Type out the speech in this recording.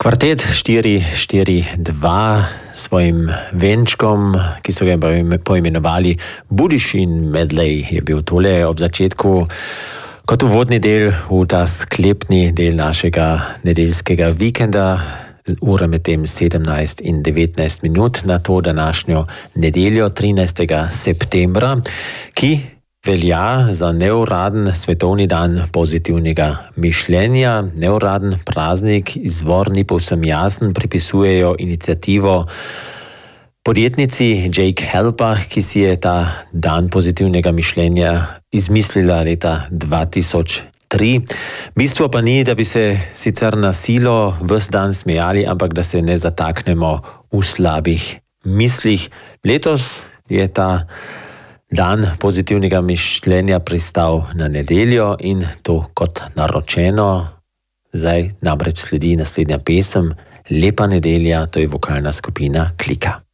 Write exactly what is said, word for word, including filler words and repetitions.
Kvartet štiri štiri dva svojim venčkom, ki so ga poimenovali Budišin medley, je bil tole ob začetku kot uvodni del v ta sklepni del našega nedeljskega vikenda. Ura med tem sedemnajst in devetnajst minut na to današnjo nedeljo trinajstega septembra, ki velja za neuraden svetovni dan pozitivnega mišljenja. Neuraden praznik, izvor ni povsem jasen, pripisujejo inicijativo podjetnici Jake Helpa, ki si je ta dan pozitivnega mišljenja izmislila leta dva tisoč tri. Bistvo pa ni, da bi se sicer na silo ves dan smejali, ampak da se ne zataknemo v slabih mislih. Letos je ta dan pozitivnega mišljenja pristal na nedeljo in to kot naročeno. Zdaj namreč sledi naslednja pesem, Lepa nedelja, to je vokalna skupina Klika.